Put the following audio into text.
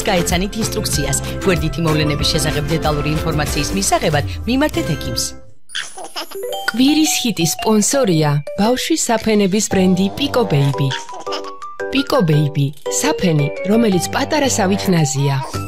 გაეცანით ინსტრუქციას. გვერდითი მოვლენების შესახებ დეტალური ინფორმაციის მისაღებად მიმართეთ ექიმს. კვირის ჰიტის სპონსორია ბავშვის საფენების ბრენდი Pico Baby. Pico Baby, საფენი, რომელიც პატარა სავით ნაზია.